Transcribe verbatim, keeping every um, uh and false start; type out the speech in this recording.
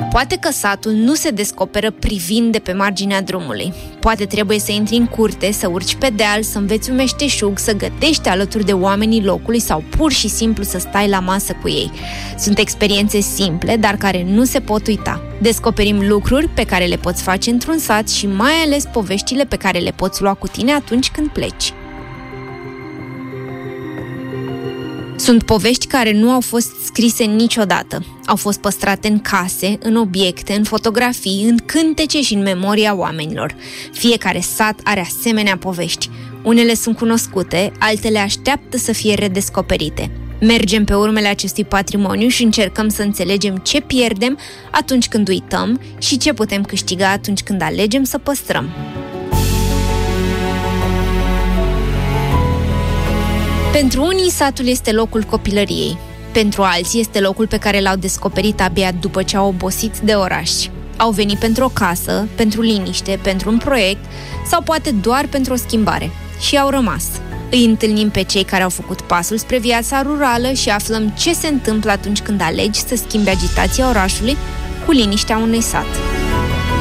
Poate că satul nu se descoperă privind de pe marginea drumului. Poate trebuie să intri în curte, să urci pe deal, să înveți un meșteșug, să gătești alături de oamenii locului sau pur și simplu să stai la masă cu ei. Sunt experiențe simple, dar care nu se pot uita. Descoperim lucruri pe care le poți face într-un sat și mai ales poveștile pe care le poți lua cu tine atunci când pleci. Sunt povești care nu au fost scrise niciodată. Au fost păstrate în case, în obiecte, în fotografii, în cântece și în memoria oamenilor. Fiecare sat are asemenea povești. Unele sunt cunoscute, altele așteaptă să fie redescoperite. Mergem pe urmele acestui patrimoniu și încercăm să înțelegem ce pierdem atunci când uităm și ce putem câștiga atunci când alegem să păstrăm. Pentru unii, satul este locul copilăriei. Pentru alții, este locul pe care l-au descoperit abia după ce au obosit de oraș. Au venit pentru o casă, pentru liniște, pentru un proiect sau poate doar pentru o schimbare. Și au rămas. Îi întâlnim pe cei care au făcut pasul spre viața rurală și aflăm ce se întâmplă atunci când alegi să schimbi agitația orașului cu liniștea unui sat.